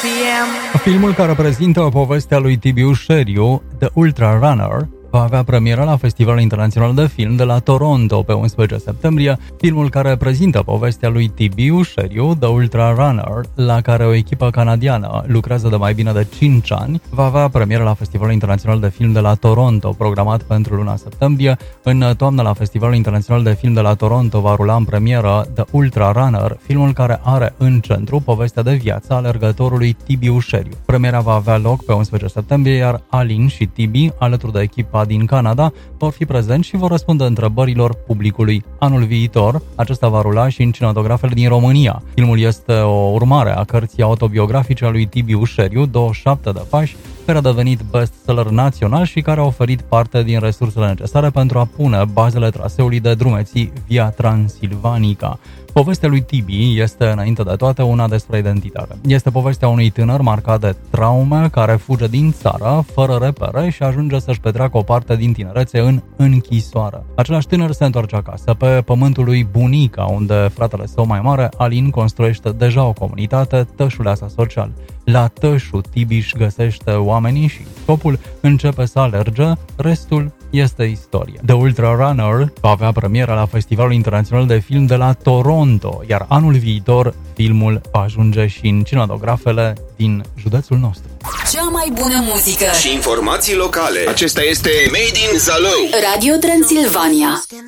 RPM. Filmul care prezintă povestea lui Tibiu Șeriu, The Ultra Runner, va avea premieră la Festivalul Internațional de Film de la Toronto pe 11 septembrie. Filmul care prezintă povestea lui Tibiu Șeriu, The Ultra Runner, la care o echipă canadiană lucrează de mai bine de 5 ani, va avea premieră la Festivalul Internațional de Film de la Toronto, programat pentru luna septembrie. În toamnă, la Festivalul Internațional de Film de la Toronto va rula în premieră The Ultra Runner, filmul care are în centru povestea de viață a alergătorului Tibiu Șeriu. Premiera va avea loc pe 11 septembrie, iar Alin și Tibi, alături de echipa din Canada, vor fi prezenți și vor răspunde întrebărilor publicului. Anul viitor, acesta va rula și în cinematografele din România. Filmul este o urmare a cărții autobiografice a lui Tibiu Șeriu, 27 de pași, care a devenit bestseller național și care a oferit parte din resursele necesare pentru a pune bazele traseului de drumeții Via Transilvanica. Povestea lui Tibi este, înainte de toate, una despre identitate. Este povestea unui tânăr marcat de traume care fuge din țară, fără repere, și ajunge să-și petreacă o parte din tinerețe în închisoare. Același tânăr se întoarce acasă, pe pământul lui bunica, unde fratele său mai mare, Alin, construiește deja o comunitate, Tășuleasa Social. La Tășu, Tibi își găsește oamenii și scopul, începe să alerge, restul este istorie. The Ultra Runner va avea premiera la Festivalul Internațional de Film de la Toronto, iar anul viitor filmul va ajunge și în cinematografele din județul nostru. Cea mai bună muzică și informații locale. Acesta este Made in Zalău. Radio Transilvania.